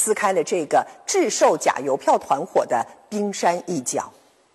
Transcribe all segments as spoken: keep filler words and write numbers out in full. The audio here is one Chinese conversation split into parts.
撕开了这个制售假邮票团伙的冰山一角。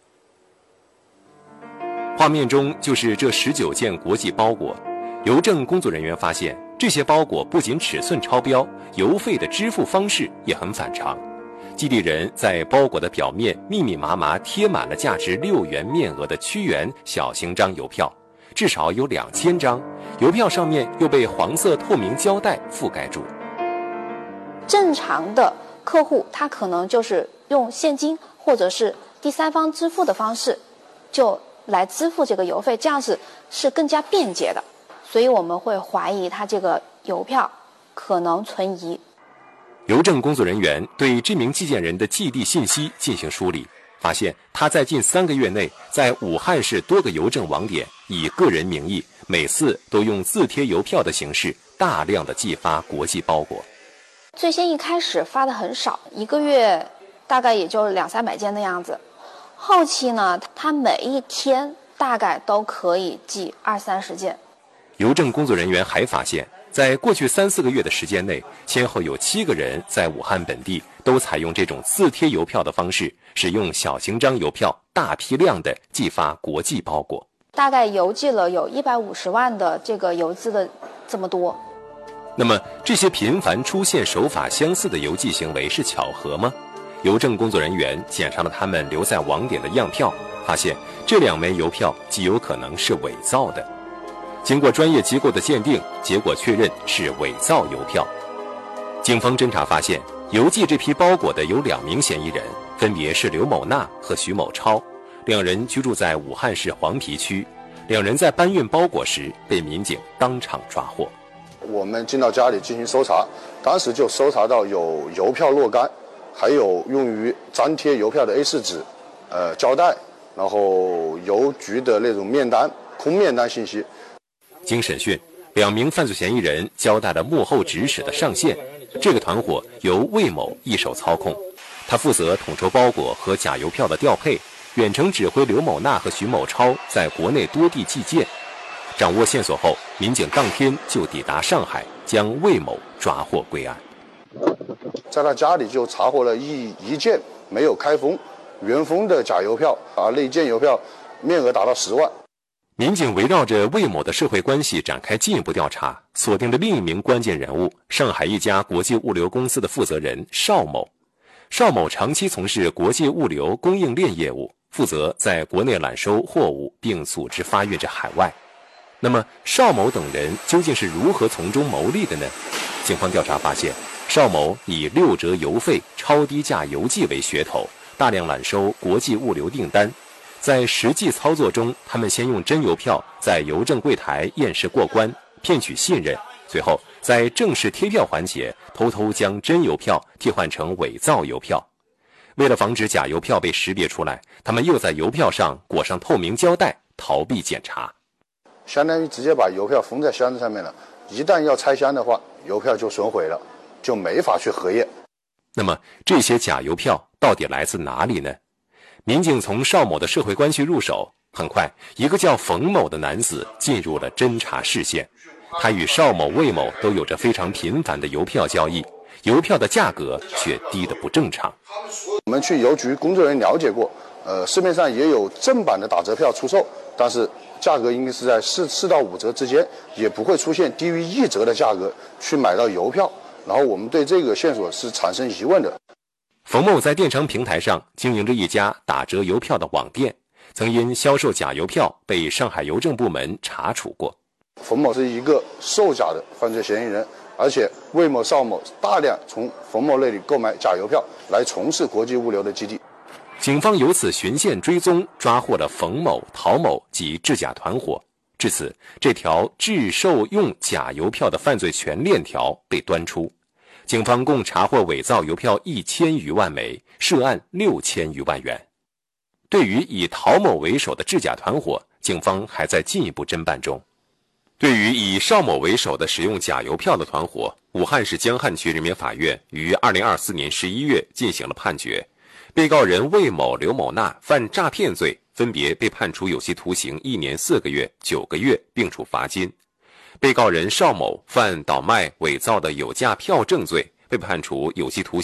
画面中就是这十九件国际包裹，邮政工作人员发现，这些包裹不仅尺寸超标，邮费的支付方式也很反常。寄递人在包裹的表面密密麻麻贴满了价值六元面额的屈原小型张邮票，至少有两千张，邮票上面又被黄色透明胶带覆盖住。 正常的客户他可能就是用现金或者是第三方支付的方式就来支付这个邮费，这样子是更加便捷的，所以我们会怀疑他这个邮票可能存疑。 邮政工作人员对这名寄件人的寄递信息进行梳理，发现他在近三个月内在武汉市多个邮政网点以个人名义，每次都用自贴邮票的形式大量的寄发国际包裹。 最先一开始发的很少，一个月大概也就两三百件的样子，后期呢，他每一天大概都可以寄二三十件。 邮政工作人员还发现，在过去三四个月的时间内，先后有七个人在武汉本地都采用这种自贴邮票的方式，使用小型张邮票大批量的寄发国际包裹， 大概邮寄了有一百五十万的这个邮资的这么多。 那么这些频繁出现手法相似的邮寄行为是巧合吗？邮政工作人员检查了他们留在网点的样票，发现这两枚邮票极有可能是伪造的。经过专业机构的鉴定，结果确认是伪造邮票。警方侦查发现，邮寄这批包裹的有两名嫌疑人，分别是刘某娜和徐某超，两人居住在武汉市黄陂区。两人在搬运包裹时被民警当场抓获。 我们进到家里进行搜查，当时就搜查到有邮票若干，还有用于粘贴邮票的 A 四 纸、呃胶带，然后邮局的那种面单、空面单信息。 经审讯，两名犯罪嫌疑人交代了幕后指使的上线。这个团伙由魏某一手操控，他负责统筹包裹和假邮票的调配，远程指挥刘某娜和徐某超在国内多地寄件。掌握线索后，民警当天就抵达上海，将魏某抓获归案。 在他家里就查获了一一件没有开封、原封的假邮票，而那件邮票面额达到十万。 民警围绕着魏某的社会关系展开进一步调查，锁定了另一名关键人物，上海一家国际物流公司的负责人邵某。邵某长期从事国际物流供应链业务，负责在国内揽收货物并组织发运至海外。那么邵某等人究竟是如何从中牟利的呢？警方调查发现，邵某以六折邮费、超低价邮寄为噱头，大量揽收国际物流订单。在实际操作中，他们先用真邮票在邮政柜台验视过关，骗取信任，随后在正式贴票环节偷偷将真邮票替换成伪造邮票。为了防止假邮票被识别出来，他们又在邮票上裹上透明胶带，逃避检查。 相当于直接把邮票封在箱子上面了，一旦要拆箱的话，邮票就损毁了，就没法去核验。 那么这些假邮票到底来自哪里呢？民警从邵某的社会关系入手，很快一个叫冯某的男子进入了侦查视线。他与邵某、魏某都有着非常频繁的邮票交易，邮票的价格却低得不正常。 我们去邮局工作人员了解过，呃，市面上也有正版的打折票出售，但是价格应该是在四四到五折之间，也不会出现低于一折的价格去买到邮票。然后我们对这个线索是产生疑问的。 冯某在电商平台上经营着一家打折邮票的网店，曾因销售假邮票被上海邮政部门查处过。 冯某是一个售假的犯罪嫌疑人，而且魏某、邵某大量从冯某那里购买假邮票来从事国际物流的基地。 警方由此循线追踪，抓获了冯某、陶某及制假团伙。至此，这条制售用假邮票的犯罪全链条被端出。警方共查获伪造邮票一千余万枚，涉案六千余万元。对于以陶某为首的制假团伙，警方还在进一步侦办中。对于以邵某为首的使用假邮票的团伙，武汉市江汉区人民法院于二零二四年十一月进行了判决。被告人魏某、刘某娜犯诈骗罪，分别被判处有期徒刑一年四个月、九个月，并处罚金。被告人邵某犯倒卖伪造的有价票证罪，被判处有期徒刑